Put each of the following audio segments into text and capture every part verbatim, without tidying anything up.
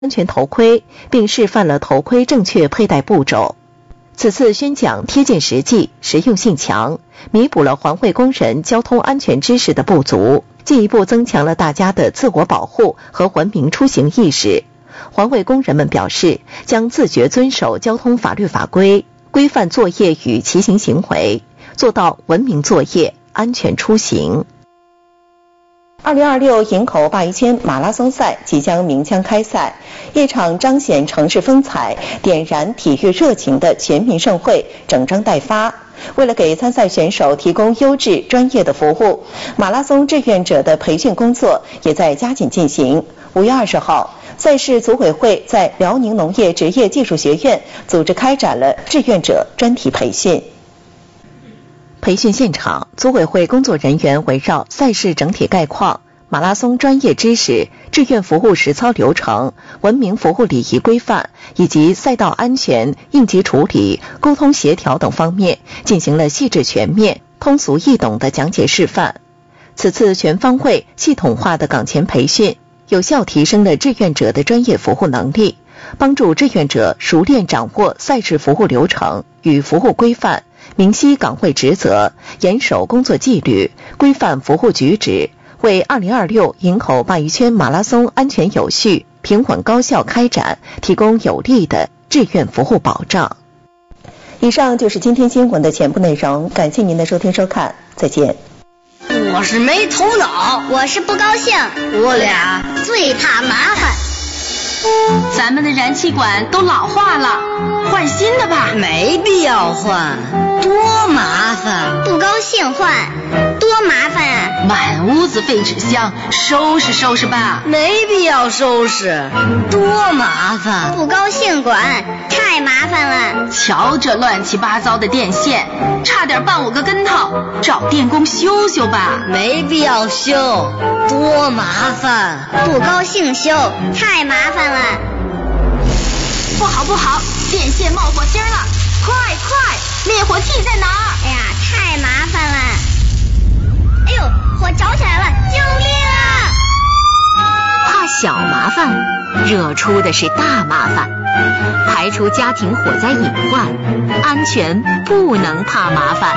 安全头盔，并示范了头盔正确佩戴步骤。此次宣讲贴近实际，实用性强，弥补了环卫工人交通安全知识的不足，进一步增强了大家的自我保护和文明出行意识。环卫工人们表示，将自觉遵守交通法律法规，规范作业与骑行行为，做到文明作业、安全出行。二零二六营口鲅鱼圈马拉松赛即将鸣枪开赛，一场彰显城市风采、点燃体育热情的全民盛会整装待发。为了给参赛选手提供优质专业的服务，马拉松志愿者的培训工作也在加紧进行。五月二十号，赛事组委会在辽宁农业职业技术学院组织开展了志愿者专题培训。培训现场，组委会工作人员围绕赛事整体概况、马拉松专业知识、志愿服务实操流程、文明服务礼仪规范以及赛道安全、应急处理、沟通协调等方面进行了细致全面、通俗易懂的讲解示范。此次全方位、系统化的岗前培训，有效提升了志愿者的专业服务能力，帮助志愿者熟练掌握赛事服务流程与服务规范，明晰岗位职责，严守工作纪律，规范服务举止，为二零二六营口鲅鱼圈马拉松安全有序、平稳高效开展提供有力的志愿服务保障。以上就是今天新闻的全部内容，感谢您的收听收看，再见。 我是没头脑， 我是不高兴， 我俩最怕麻烦。 咱们的燃气管都老化了，换新的吧。 没必要换，多麻烦。 不高兴换，多麻烦啊！ 满屋子废纸箱，收拾收拾吧。 没必要收拾，多麻烦。 不高兴管，太麻烦了。 瞧这乱七八糟的电线，差点绊我个跟头，找电工修修吧。 没必要修，多麻烦。 不高兴修，太麻烦了。 不好不好，电线冒火星了，快快，灭火器在哪儿？ 哎呀，太麻烦了。哎呦，火着起来了，救命啊！ 怕小麻烦，惹出的是大麻烦。排除家庭火灾隐患，安全不能怕麻烦。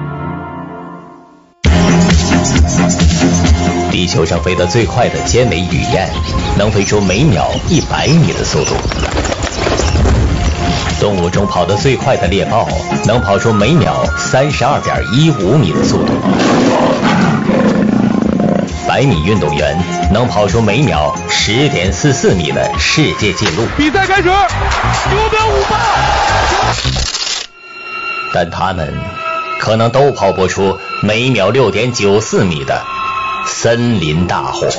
地球上飞得最快的尖尾雨燕，能飞出每秒一百米的速度。动物中跑得最快的猎豹，能跑出每秒三十二点一五米的速度。百米运动员能跑出每秒十点四四米的世界纪录。 比赛开始，九秒五八。 但他们可能都跑不出每秒六点九四米的森林大火。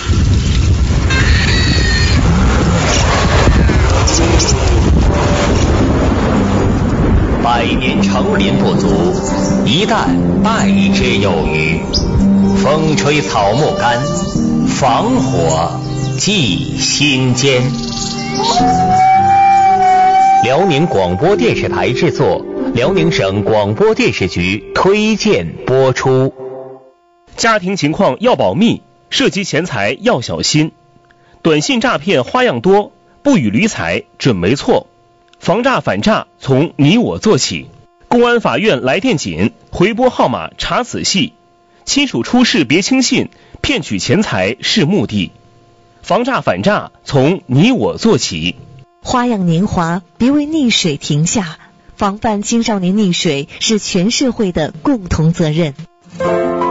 百年成林不足，一旦败之有余。风吹草木干，防火记心间。辽宁广播电视台制作，辽宁省广播电视局推荐播出。 家庭情况要保密，涉及钱财要小心。短信诈骗花样多，不予理睬准没错。防诈反诈从你我做起。公安法院来电紧，回拨号码查仔细。亲属出事别轻信，骗取钱财是目的。防诈反诈从你我做起。 花样年华，别为溺水停下。防范青少年溺水是全社会的共同责任。